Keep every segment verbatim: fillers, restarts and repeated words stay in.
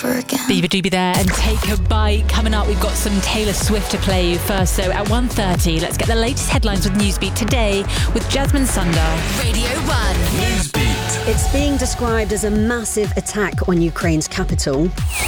Beaver Doobie there and Take a Bite. Coming up, we've got some Taylor Swift to play you first. So at one thirty, let's get the latest headlines with Newsbeat today with Jasmine Sundar. Radio one. Newsbeat. It's being described as a massive attack on Ukraine's capital.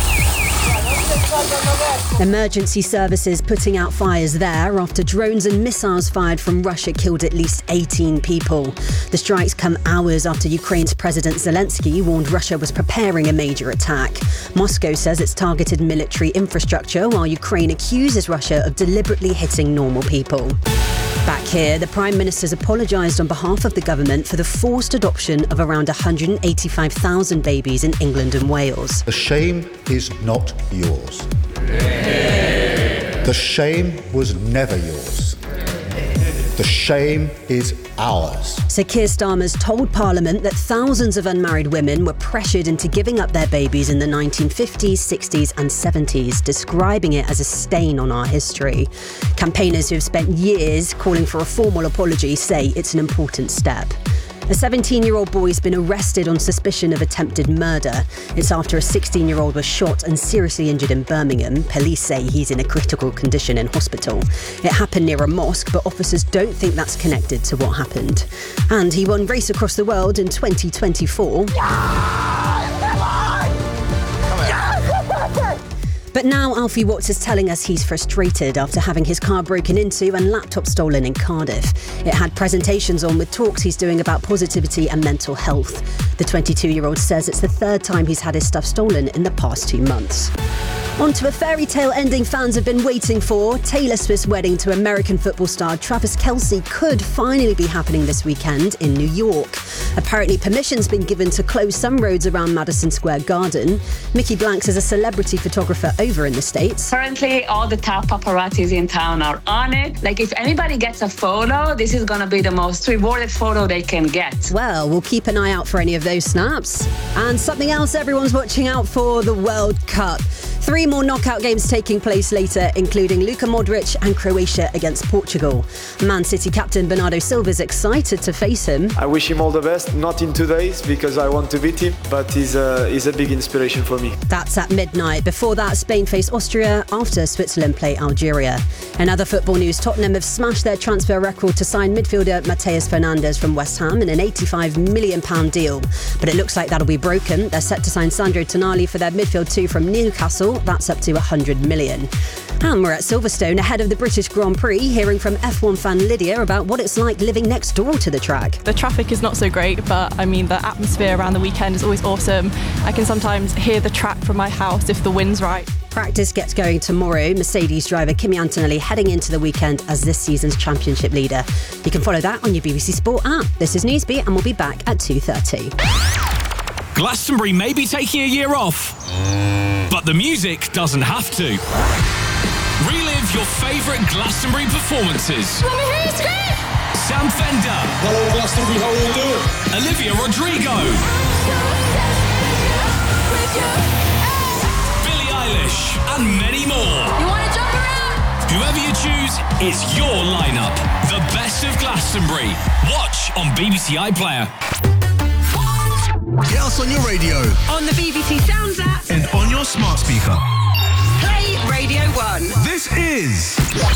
Emergency services putting out fires there after drones and missiles fired from Russia killed at least eighteen people. The strikes come hours after Ukraine's President Zelensky warned Russia was preparing a major attack. Moscow says it's targeted military infrastructure, while Ukraine accuses Russia of deliberately hitting normal people. Back here, the Prime Minister's apologised on behalf of the government for the forced adoption of around one hundred eighty-five thousand babies in England and Wales. The shame is not yours. The shame was never yours. The shame is ours. Sir Keir Starmer's told Parliament that thousands of unmarried women were pressured into giving up their babies in the nineteen fifties, sixties and seventies, describing it as a stain on our history. Campaigners who have spent years calling for a formal apology say it's an important step. A seventeen-year-old boy has been arrested on suspicion of attempted murder. It's after a sixteen-year-old was shot and seriously injured in Birmingham. Police say he's in a critical condition in hospital. It happened near a mosque, but officers don't think that's connected to what happened. And he won Race Across the World in twenty twenty-four. But now Alfie Watts is telling us he's frustrated after having his car broken into and laptop stolen in Cardiff. It had presentations on with talks he's doing about positivity and mental health. The twenty-two-year-old says it's the third time he's had his stuff stolen in the past two months. On to a fairy tale ending fans have been waiting for. Taylor Swift's wedding to American football star Travis Kelce could finally be happening this weekend in New York. Apparently, permission's been given to close some roads around Madison Square Garden. Mickey Blanks is a celebrity photographer over in the States. Currently, all the top paparazzis in town are on it. Like, if anybody gets a photo, this is going to be the most rewarded photo they can get. Well, we'll keep an eye out for any of those snaps. And something else everyone's watching out for, the World Cup. Three more knockout games taking place later, including Luka Modric and Croatia against Portugal. Man City captain Bernardo Silva is excited to face him. I wish him all the best, not in two days because I want to beat him, but he's a, he's a big inspiration for me. That's at midnight. Before that, Spain face Austria after Switzerland play Algeria. In other football news, Tottenham have smashed their transfer record to sign midfielder Matheus Fernandes from West Ham in an eighty-five million pounds deal. But it looks like that'll be broken. They're set to sign Sandro Tonali for their midfield two from Newcastle. That's up to one hundred million. And we're at Silverstone ahead of the British Grand Prix, hearing from F one fan Lydia about what it's like living next door to the track. The traffic is not so great, but I mean the atmosphere around the weekend is always awesome. I can sometimes hear the track from my house if the wind's right. Practice gets going tomorrow. Mercedes driver Kimi Antonelli heading into the weekend as this season's championship leader. You can follow that on your B B C Sport app. This is Newsbeat and we'll be back at two thirty. Glastonbury may be taking a year off, but the music doesn't have to. Relive your favourite Glastonbury performances. Let me hear you scream! Sam Fender. Hello Glastonbury, how are you doing? Olivia Rodrigo. Billie Eilish and many more. You want to jump around? Whoever you choose, it's your lineup. The best of Glastonbury. Watch on B B C iPlayer. Get us on your radio, On the B B C Sounds app. and on your smart speaker. Play Radio one. This is